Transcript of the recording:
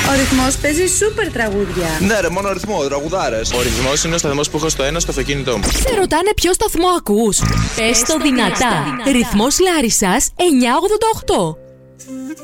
Ο Ρυθμός παίζει σούπερ τραγούδια. Ναι, ρε, μόνο ρυθμό, τραγουδάρες. Ο Ρυθμός είναι ο σταθμός που έχω στο ένα στο αυτοκίνητό μου. Σε ρωτάνε ποιο σταθμό ακούς. Πες το δυνατά. Ρυθμός Λάρισσας 988.